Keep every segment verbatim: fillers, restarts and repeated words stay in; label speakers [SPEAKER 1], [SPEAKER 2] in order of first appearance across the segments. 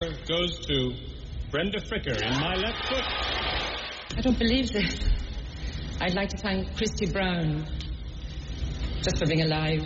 [SPEAKER 1] Goes to Brenda Fricker in My Left Foot.
[SPEAKER 2] I don't believe this. I'd like to thank Christy Brown just for being alive.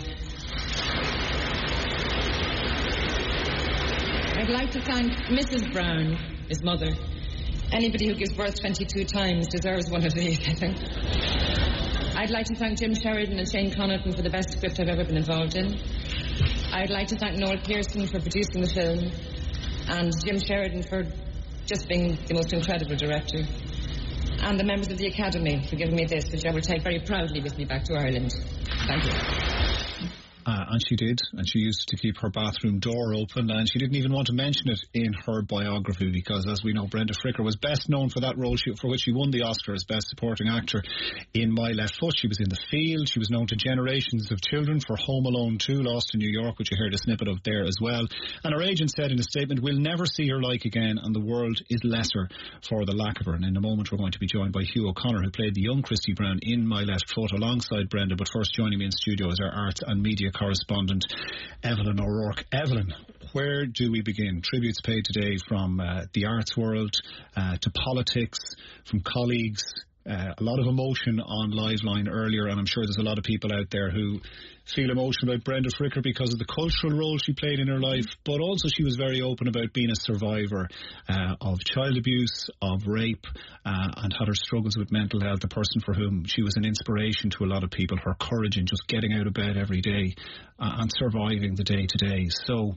[SPEAKER 2] I'd like to thank Missus Brown, his mother. Anybody who gives birth twenty-two times deserves one of these, I think. I'd like to thank Jim Sheridan and Shane Connaughton for the best script I've ever been involved in. I'd like to thank Noel Pearson for producing the film, and Jim Sheridan for just being the most incredible director, and the members of the Academy for giving me this, which I will take very proudly with me back to Ireland. Thank you.
[SPEAKER 3] Uh, and she did, and she used to keep her bathroom door open, and she didn't even want to mention it in her biography because, as we know, Brenda Fricker was best known for that role she, for which she won the Oscar as Best Supporting Actor in My Left Foot. She was in The Field. She was known to generations of children for Home Alone two, Lost in New York, which you heard a snippet of there as well. And her agent said in a statement, "We'll never see her like again, and the world is lesser for the lack of her." And in a moment we're going to be joined by Hugh O'Connor, who played the young Christy Brown in My Left Foot alongside Brenda. But first, joining me in studio is our arts and media correspondent Evelyn O'Rourke. Evelyn, where do we begin? Tributes paid today from uh, the arts world uh, to politics, from colleagues, uh, a lot of emotion on Liveline earlier, and I'm sure there's a lot of people out there who feel emotion about Brenda Fricker because of the cultural role she played in her life, but also she was very open about being a survivor uh, of child abuse, of rape, uh, and had her struggles with mental health, a person for whom she was an inspiration to a lot of people, her courage in just getting out of bed every day uh, and surviving the day-to-day. So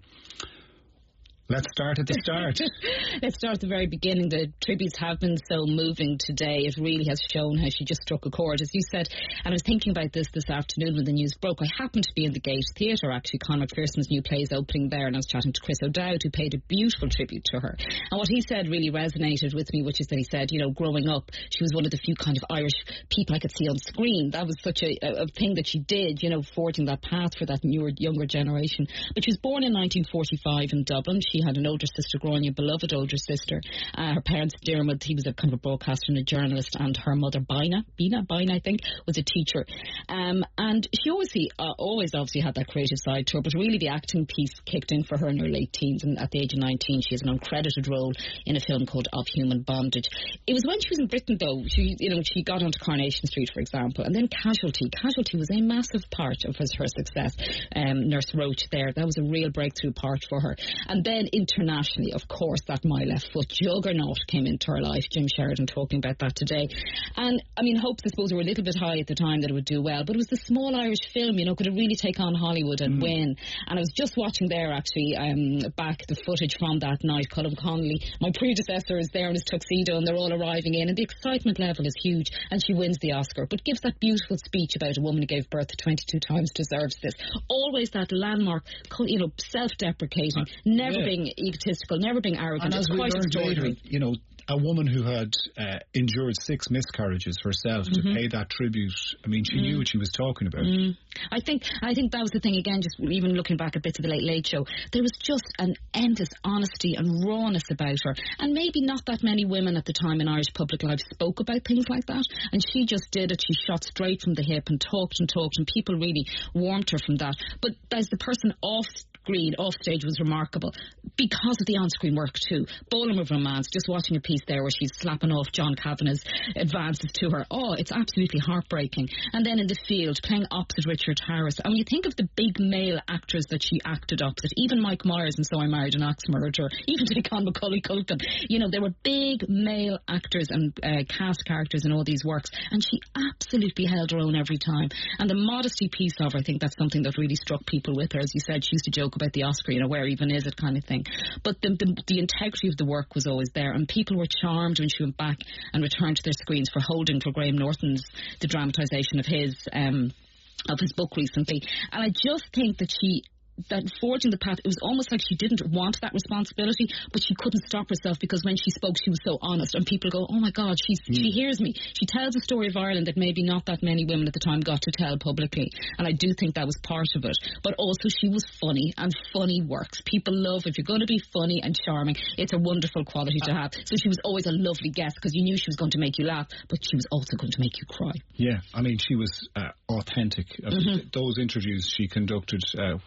[SPEAKER 3] let's start at the start.
[SPEAKER 4] Let's start at the very beginning. The tributes have been so moving today. It really has shown how she just struck a chord, as you said. And I was thinking about this this afternoon when the news broke. I happened to be in the Gate Theatre, actually. Conor McPherson's new play is opening there, and I was chatting to Chris O'Dowd, who paid a beautiful tribute to her. And what he said really resonated with me, which is that he said, you know, growing up, she was one of the few kind of Irish people I could see on screen. That was such a, a, a thing that she did, you know, forging that path for that newer, younger generation. But she was born in nineteen forty-five in Dublin. She had an older sister, Grania, beloved older sister. Uh, her parents, Dermot, he was a kind of a broadcaster and a journalist, and her mother, Bina, Bina, Bina, I think, was a teacher. Um, and she always, uh, always obviously had that creative side to her, but really the acting piece kicked in for her in her late teens, and at the age of nineteen, she has an uncredited role in a film called Of Human Bondage. It was when she was in Britain, though, she, you know, she got onto Coronation Street, for example, and then Casualty. Casualty was a massive part of her, her success. Um, Nurse Roach there, that was a real breakthrough part for her. And then internationally, of course, that My Left Foot juggernaut came into her life. Jim Sheridan talking about that today. And, I mean, hopes, I suppose, were a little bit high at the time that it would do well, but it was the small Irish film, you know, could it really take on Hollywood and mm. win? And I was just watching there, actually, um, back the footage from that night. Colm Connolly, my predecessor, is there in his tuxedo, and they're all arriving in, and the excitement level is huge, and she wins the Oscar, but gives that beautiful speech about a woman who gave birth to twenty-two times deserves this. Always that landmark, you know, self-deprecating, uh, never yeah. being egotistical, never being arrogant.
[SPEAKER 3] And
[SPEAKER 4] it's
[SPEAKER 3] as
[SPEAKER 4] quite
[SPEAKER 3] we learned
[SPEAKER 4] extraordinary.
[SPEAKER 3] later, you know, a woman who had uh, endured six miscarriages herself mm-hmm. to pay that tribute. I mean, she mm. knew what she was talking about.
[SPEAKER 4] Mm. I think I think that was the thing, again, just even looking back a bit to the Late Late Show, there was just an endless honesty and rawness about her. And maybe not that many women at the time in Irish public life spoke about things like that. And she just did it. She shot straight from the hip and talked and talked, and people really warmed her from that. But as the person off screen, off stage, was remarkable because of the on-screen work too. Bowling of Romance, just watching a piece there where she's slapping off John Kavanagh's advances to her. Oh, it's absolutely heartbreaking. And then in The Field, playing opposite Richard Harris. I mean, you think of the big male actors that she acted opposite, even Mike Myers and So I Married an Axe Murderer, even take on Macaulay Culkin. You know, there were big male actors and uh, cast characters in all these works, and she absolutely held her own every time. And the modesty piece of her, I think that's something that really struck people with her. As you said, she used to joke about the Oscar, you know, where even is it kind of thing. But the, the, the integrity of the work was always there, and people were charmed when she went back and returned to their screens for Holding, for Graham Norton's, the dramatisation of his um, of his book recently. And I just think that she that forging the path, it was almost like she didn't want that responsibility, but she couldn't stop herself, because when she spoke, she was so honest, and people go, oh my God, she's, mm. she hears me. She tells a story of Ireland that maybe not that many women at the time got to tell publicly, and I do think that was part of it. But also she was funny, and funny works. People love, if you're going to be funny and charming, it's a wonderful quality to have. So she was always a lovely guest, because you knew she was going to make you laugh, but she was also going to make you cry.
[SPEAKER 3] Yeah, I mean, she was uh, authentic. Mm-hmm. Those interviews she conducted, uh, which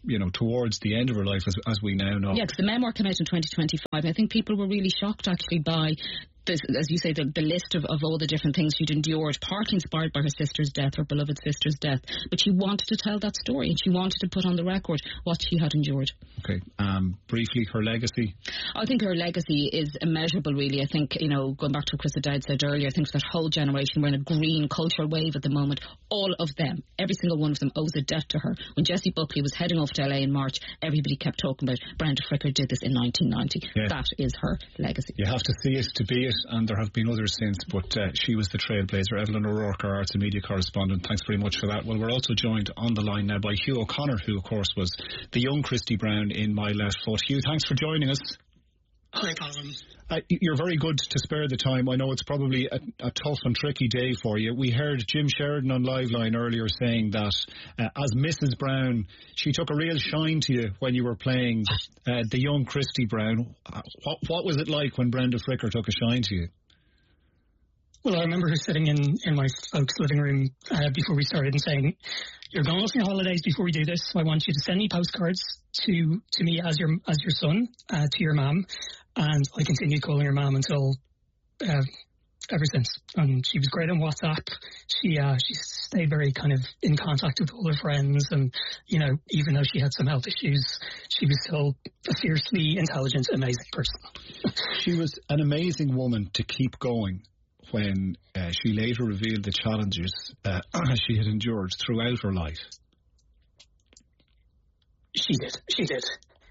[SPEAKER 3] you know, towards the end of her life, as, as we now know.
[SPEAKER 4] Yeah, because the memoir came out in twenty twenty-five. I think people were really shocked, actually, by this, as you say, the, the list of, of all the different things she'd endured, partly inspired by her sister's death, her beloved sister's death. But she wanted to tell that story, and she wanted to put on the record what she had endured.
[SPEAKER 3] Okay. Um, briefly, her legacy?
[SPEAKER 4] I think her legacy is immeasurable, really. I think, you know, going back to what Chris O'Dowd said earlier, I think for that whole generation, we're in a green cultural wave at the moment. All of them, every single one of them owes a debt to her. When Jessie Buckley was heading off to L A in March, everybody kept talking about Brenda Fricker did this in nineteen ninety. Yeah. That is her legacy.
[SPEAKER 3] You have to see it to be it, and there have been others since, but uh, she was the trailblazer. Evelyn O'Rourke, our arts and media correspondent, thanks very much for that. Well, we're also joined on the line now by Hugh O'Connor, who of course was the young Christy Brown in My Left Foot. Hugh, thanks for joining us.
[SPEAKER 5] Hi, Colin.
[SPEAKER 3] Uh, you're very good to spare the time. I know it's probably a, a tough and tricky day for you. We heard Jim Sheridan on Liveline earlier saying that uh, as Missus Brown, she took a real shine to you when you were playing uh, the young Christy Brown. Uh, what, what was it like when Brenda Fricker took a shine to you?
[SPEAKER 5] Well, I remember her sitting in, in my folks' living room uh, before we started and saying, "You're going off on your holidays before we do this. So I want you to send me postcards to to me as your as your son, uh, to your mum." And I continued calling her mum until uh, ever since. And she was great on WhatsApp. She uh, she stayed very kind of in contact with all her friends. And, you know, even though she had some health issues, she was still a fiercely intelligent, amazing person.
[SPEAKER 3] She was an amazing woman to keep going when uh, she later revealed the challenges uh, she had endured throughout her life.
[SPEAKER 5] She did. She did.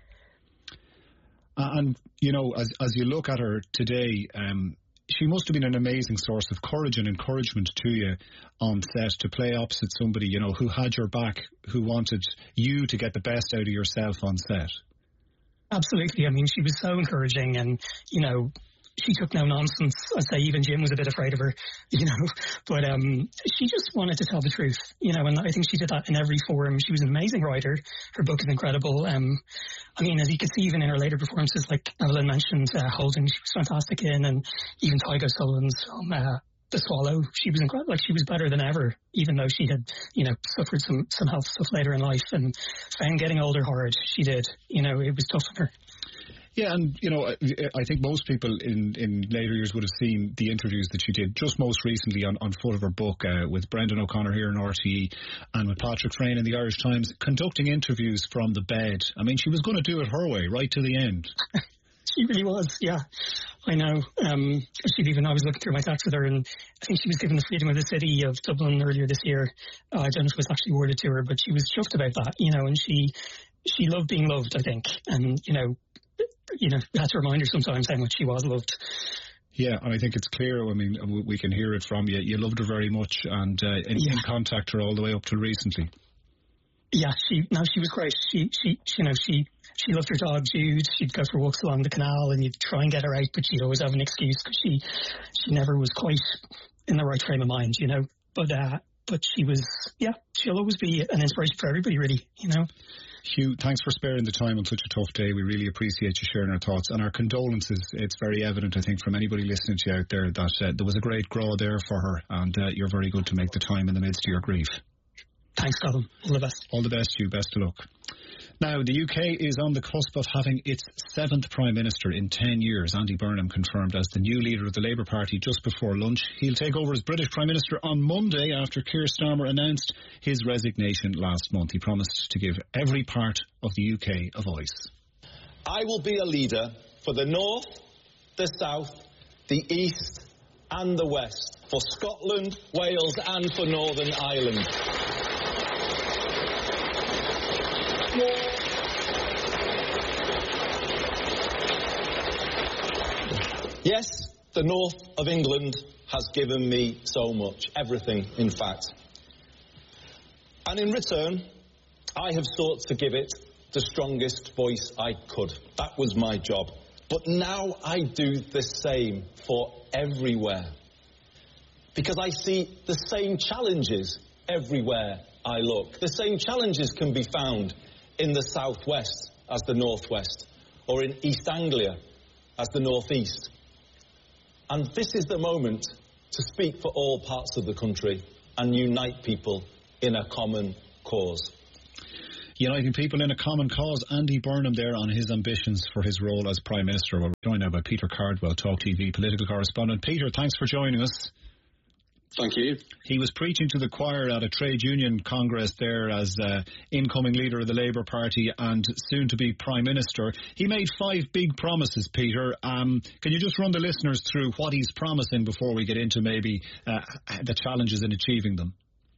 [SPEAKER 3] Uh, and, you know, as as you look at her today, um, she must have been an amazing source of courage and encouragement to you on set, to play opposite somebody, you know, who had your back, who wanted you to get the best out of yourself on set.
[SPEAKER 5] Absolutely. I mean, she was so encouraging, and, you know, she took no nonsense. I'd say even Jim was a bit afraid of her, you know, but um, she just wanted to tell the truth, you know, and I think she did that in every forum. She was an amazing writer. Her book is incredible. Um, I mean, as you could see, even in her later performances, like Evelyn mentioned, uh, Holding, she was fantastic in, and even Tygo Sullivan's film, uh, The Swallow, she was incredible. Like, she was better than ever, even though she had, you know, suffered some, some health stuff later in life and found getting older hard. She did, you know, it was tough on her.
[SPEAKER 3] Yeah, and, you know, I think most people in, in later years would have seen the interviews that she did just most recently on, on foot of her book uh, with Brendan O'Connor here in R T E and with Patrick Freyne in the Irish Times, conducting interviews from the bed. I mean, she was going to do it her way, right to the end.
[SPEAKER 5] She really was, yeah. I know. Um, she'd even, I was looking through my texts with her, and I think she was given the Freedom of the City of Dublin earlier this year. Uh, I don't know if it was actually awarded to her, but she was chuffed about that, you know, and she she loved being loved, I think. And, you know, you know, we had to remind her sometimes how much she was loved.
[SPEAKER 3] Yeah, and I think it's clear. I mean, we can hear it from you. You loved her very much, and uh, in, yeah. in contact her all the way up till recently.
[SPEAKER 5] Yeah, she no, she was great. She, she, you know, she she loved her dog Jude. She'd go for walks along the canal, and you'd try and get her out, but she'd always have an excuse because she she never was quite in the right frame of mind, you know. But uh, but she was, yeah, she'll always be an inspiration for everybody, really, you know.
[SPEAKER 3] Hugh, thanks for sparing the time on such a tough day. We really appreciate you sharing our thoughts and our condolences. It's very evident, I think, from anybody listening to you out there that uh, there was a great grow there for her, and uh, you're very good to make the time in the midst of your grief.
[SPEAKER 5] Thanks, Colin. All the best.
[SPEAKER 3] All the best, Hugh. Best of luck. Now, the U K is on the cusp of having its seventh Prime Minister in ten years. Andy Burnham confirmed as the new leader of the Labour Party just before lunch. He'll take over as British Prime Minister on Monday after Keir Starmer announced his resignation last month. He promised to give every part of the U K a voice.
[SPEAKER 6] I will be a leader for the North, the South, the East and the West, for Scotland, Wales and for Northern Ireland. Yes, the north of England has given me so much, everything, in fact. And in return, I have sought to give it the strongest voice I could. That was my job. But now I do the same for everywhere. Because I see the same challenges everywhere I look. The same challenges can be found in the southwest as the northwest, or in East Anglia as the northeast. And this is the moment to speak for all parts of the country and unite people in a common cause.
[SPEAKER 3] uniting people in a common cause. Andy Burnham there on his ambitions for his role as Prime Minister. We're joined now by Peter Cardwell, Talk T V political correspondent. Peter, thanks for joining us.
[SPEAKER 7] Thank you.
[SPEAKER 3] He was preaching to the choir at a trade union congress there as uh, incoming leader of the Labour Party and soon to be Prime Minister. He made five big promises, Peter. Um, can you just run the listeners through what he's promising before we get into maybe uh, the challenges in achieving them?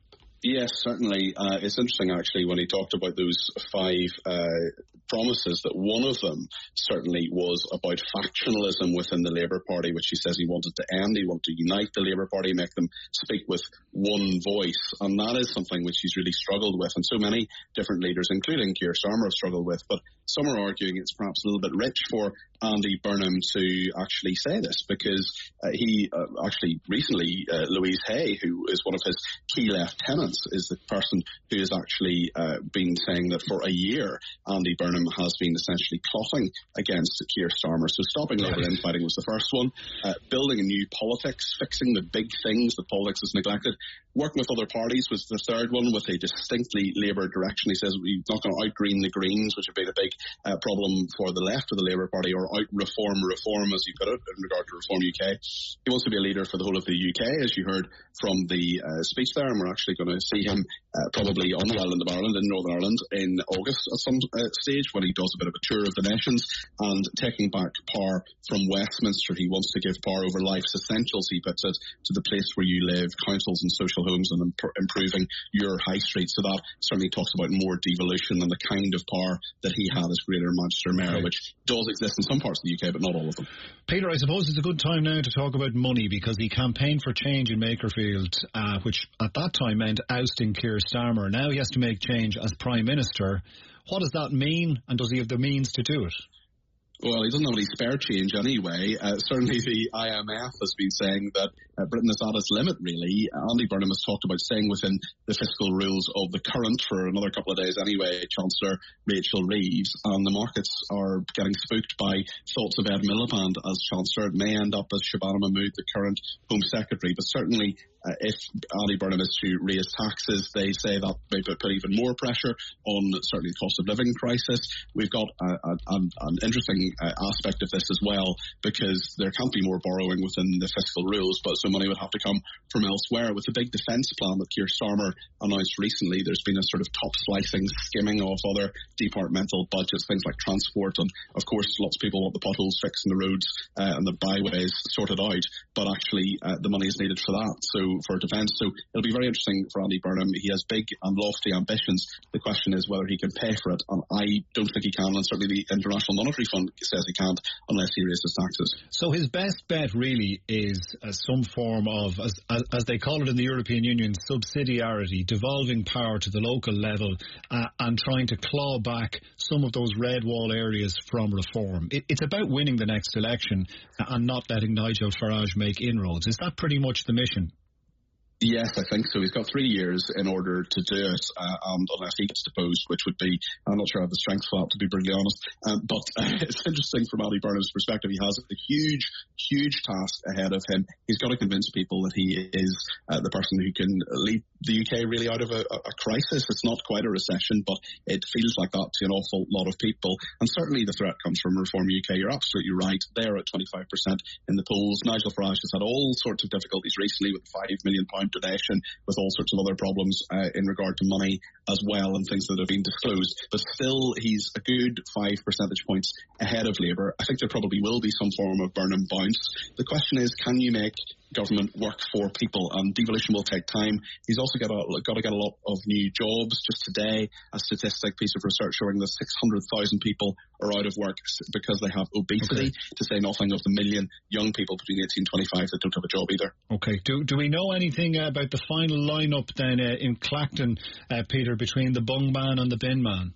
[SPEAKER 7] Yes, certainly. Uh, it's interesting, actually, when he talked about those five uh, promises, that one of them certainly was about factionalism within the Labour Party, which he says he wanted to end. He wanted to unite the Labour Party, make them speak with one voice. And that is something which he's really struggled with, and so many different leaders, including Keir Starmer, have struggled with. But some are arguing it's perhaps a little bit rich for Andy Burnham to actually say this, because uh, he uh, actually recently, uh, Louise Hay, who is one of his key lieutenants, is the person who has actually uh, been saying that for a year Andy Burnham has been essentially plotting against Keir Starmer. So stopping Labour infighting was the first one. Uh, building a new politics, fixing the big things that politics has neglected. Working with other parties was the third one, with a distinctly Labour direction. He says we're not going to out-green the Greens, which have been a big uh, problem for the left of the Labour Party, or out-reform reform, as you put it, in regard to Reform U K. He wants to be a leader for the whole of the U K, as you heard from the uh, speech there, and we're actually going to see him uh, probably on the island of Ireland, in Northern Ireland, in August at some uh, stage, when he does a bit of a tour of the nations, and taking back power from Westminster. He wants to give power over life's essentials, he puts it, to the place where you live, councils and social homes, and imp- improving your high street. So that certainly talks about more devolution and the kind of power that he had as Greater Manchester Mayor, okay, which does exist in some parts of the U K, but not all of them.
[SPEAKER 3] Peter, I suppose it's a good time now to talk about money, because he campaigned for change in Makerfield, uh, which at that time meant ousting Keir Starmer. Now he has to make change as Prime Minister. What does that mean, and does he have the means to do it?
[SPEAKER 7] Well, he doesn't have any spare change anyway. Uh, certainly the I M F has been saying that uh, Britain is at its limit, really. Andy Burnham has talked about staying within the fiscal rules of the current for another couple of days anyway, Chancellor Rachel Reeves, and the markets are getting spooked by thoughts of Ed Miliband as Chancellor. It may end up as Shabana Mahmood, the current Home Secretary, but certainly Uh, if Andy Burnham is to raise taxes, they say that may put, put even more pressure on certainly the cost of living crisis. We've got a, a, an, an interesting uh, aspect of this as well, because there can't be more borrowing within the fiscal rules, but some money would have to come from elsewhere. With the big defence plan that Keir Starmer announced recently, there's been a sort of top-slicing skimming of other departmental budgets, things like transport, and of course lots of people want the potholes fixed and the roads uh, and the byways sorted out, but actually uh, the money is needed for that. So for defence. So it'll be very interesting for Andy Burnham. He has big and lofty ambitions. The question is whether he can pay for it, and I don't think he can, and certainly the International Monetary Fund says he can't unless he raises taxes.
[SPEAKER 3] So his best bet really is uh, some form of, as, as, as they call it in the European Union, subsidiarity, devolving power to the local level uh, and trying to claw back some of those red wall areas from reform. It, it's about winning the next election and not letting Nigel Farage make inroads. Is that pretty much the mission?
[SPEAKER 7] Yes, I think so. He's got three years in order to do it, uh, and unless he gets deposed, which would be, I'm not sure I have the strength for that, to be brutally honest. Um, but uh, it's interesting from Andy Burnham's perspective. He has a huge, huge task ahead of him. He's got to convince people that he is uh, the person who can lead the U K really out of a, a crisis. It's not quite a recession, but it feels like that to an awful lot of people. And certainly the threat comes from Reform U K. You're absolutely right. They're at twenty-five percent in the polls. Nigel Farage has had all sorts of difficulties recently with five million pounds donation, with all sorts of other problems uh, in regard to money as well, and things that have been disclosed. But still, he's a good five percentage points ahead of Labour. I think there probably will be some form of Burnham bounce. The question is, can you make government work for people? And devolution will take time. He's also got, a, got to get a lot of new jobs. Just today, a statistic piece of research showing that six hundred thousand people are out of work because they have obesity, okay, to say nothing of the million young people between eighteen and twenty-five that don't have a job either.
[SPEAKER 3] Okay. Do do we know anything about the final lineup then uh, in Clacton, uh, Peter, between the bung man and the bin man?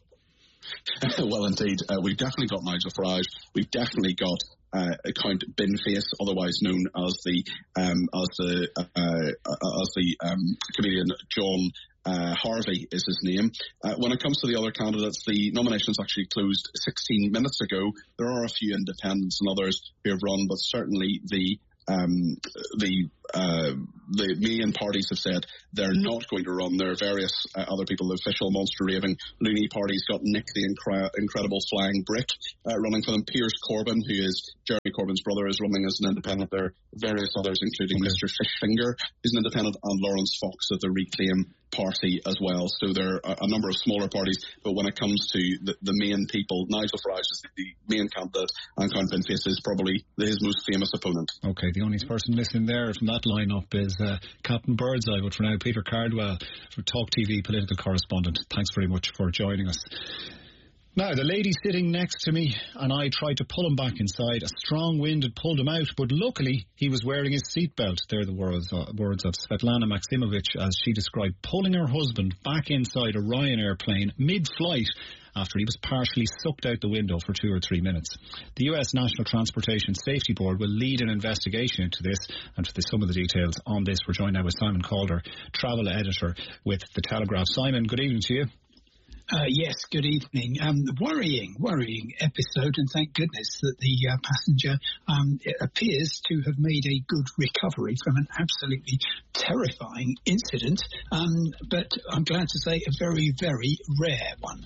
[SPEAKER 7] Well, indeed. Uh, we've definitely got Nigel Farage. We've definitely got Uh, Count Binface, otherwise known as the um, as the uh, uh, as the um, comedian John uh, Harvey is his name. Uh, when it comes to the other candidates, the nominations actually closed sixteen minutes ago. There are a few independents and others who have run, but certainly the Um, the uh, the main parties have said they're not going to run. There are various uh, other people, the official monster raving loony parties got Nick the Incre- Incredible Flying Brick uh, running for them. Piers Corbyn, who is Jeremy Corbyn's brother, is running as an independent. There are various others, including okay. Mister Fishfinger, who's an independent, and Lawrence Fox of the Reclaim Party as well. So there are a number of smaller parties, but when it comes to the, the main people, Nigel Farage is the main candidate, and Count Vinface is probably his most famous opponent.
[SPEAKER 3] Okay, the only person missing there from that lineup is uh, Captain Birdseye, but for now, Peter Cardwell, for Talk T V political correspondent. Thanks very much for joining us. Now, the lady sitting next to me and I tried to pull him back inside. A strong wind had pulled him out, but luckily he was wearing his seatbelt. They're the words, uh, words of Svetlana Maximovich as she described pulling her husband back inside a Ryanair plane mid-flight after he was partially sucked out the window for two or three minutes. The U S National Transportation Safety Board will lead an investigation into this, and for the, some of the details on this, we're joined now with Simon Calder, travel editor with The Telegraph. Simon, good evening to you.
[SPEAKER 8] Uh, yes, good evening. Um, worrying, worrying episode, and thank goodness that the uh, passenger um, it appears to have made a good recovery from an absolutely terrifying incident, um, but I'm glad to say a very, very rare one.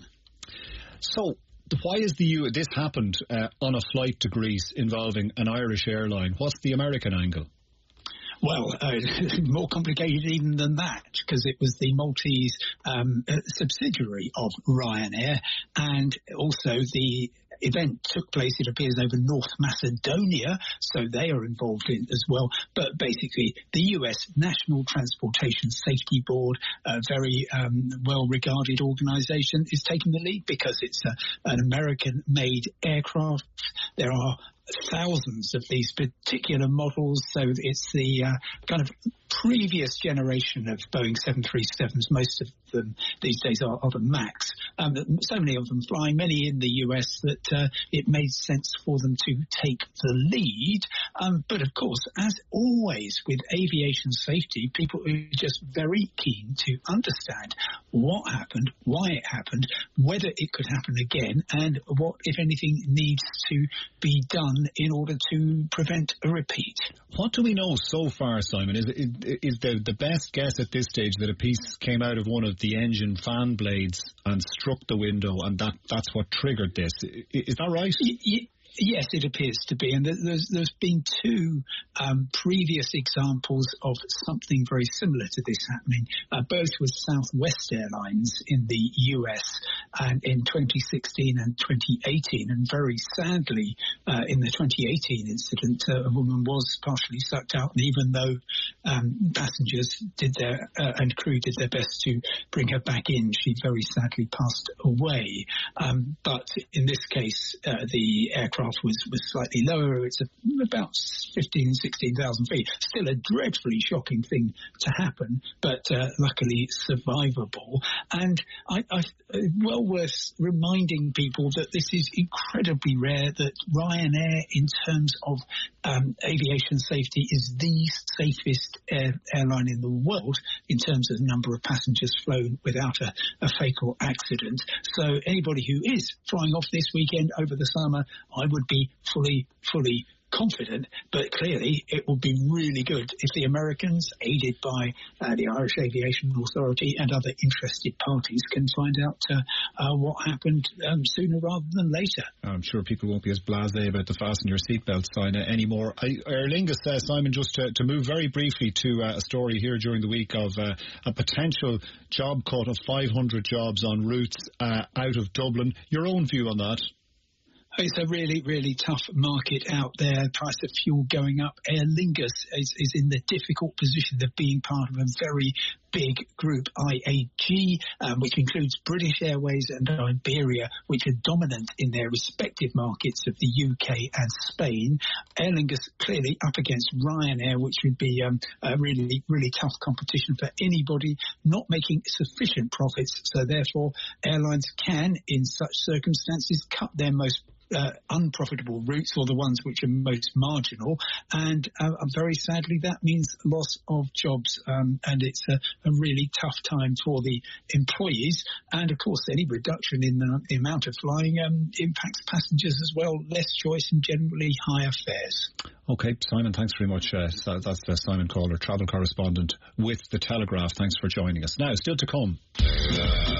[SPEAKER 3] So, why is the U? This happened uh, on a flight to Greece involving an Irish airline. What's the American angle?
[SPEAKER 8] Well, uh, more complicated even than that, because it was the Maltese um, uh, subsidiary of Ryanair, and also the event took place, it appears, over North Macedonia, so they are involved in as well. But basically, the U S National Transportation Safety Board, a very um, well-regarded organisation, is taking the lead because it's a, an American-made aircraft. There are thousands of these particular models, so it's the uh, kind of previous generation of Boeing seven thirty-sevens. Most of them these days are, are the MAX. Um, so many of them flying, many in the U S, that uh, it made sense for them to take the lead. Um, but of course, as always with aviation safety, people are just very keen to understand what happened, why it happened, whether it could happen again, and what, if anything, needs to be done in order to prevent a repeat.
[SPEAKER 3] What do we know so far, Simon? Is, is, is the, the best guess at this stage that a piece came out of one of the engine fan blades and struck the window, and that, that's what triggered this? Is that right?
[SPEAKER 8] Y- y- Yes, it appears to be. And there's, there's been two um, previous examples of something very similar to this happening, uh, both with Southwest Airlines in the U S and in twenty sixteen and twenty eighteen. And very sadly, uh, in the twenty eighteen incident, uh, a woman was partially sucked out. And even though um, passengers did their uh, and crew did their best to bring her back in, she very sadly passed away. Um, but in this case, uh, the aircraft was, was slightly lower. It's a, about fifteen, sixteen thousand feet. Still a dreadfully shocking thing to happen, but uh, luckily survivable. And I, I, well worth reminding people that this is incredibly rare, that Ryanair, in terms of um, aviation safety, is the safest air, airline in the world in terms of number of passengers flown without a, a fatal accident. So anybody who is flying off this weekend over the summer, I would be fully, fully confident, but clearly it would be really good if the Americans, aided by uh, the Irish Aviation Authority and other interested parties, can find out uh, uh, what happened um, sooner rather than later.
[SPEAKER 3] I'm sure people won't be as blasé about the fasten your seatbelt sign uh, anymore. I, Aer Lingus, uh, Simon, just to, to move very briefly to uh, a story here during the week of uh, a potential job cut of five hundred jobs on routes uh, out of Dublin. Your own view on that?
[SPEAKER 8] It's a really, really tough market out there. Price of fuel going up. Aer Lingus is, is in the difficult position of being part of a very big group, I A G, um, which includes British Airways and Iberia, which are dominant in their respective markets of the U K and Spain. Aer Lingus clearly up against Ryanair, which would be um, a really, really tough competition for anybody, not making sufficient profits. So therefore, airlines can, in such circumstances, cut their most uh, unprofitable routes, or the ones which are most marginal. And uh, very sadly, that means loss of jobs. Um, and it's a, a really tough time for the employees. And of course, any reduction in the, the amount of flying um, impacts passengers as well. Less choice and generally higher fares.
[SPEAKER 3] Okay, Simon, thanks very much. Uh, so that's uh, Simon Calder, travel correspondent with The Telegraph. Thanks for joining us. Now, still to come.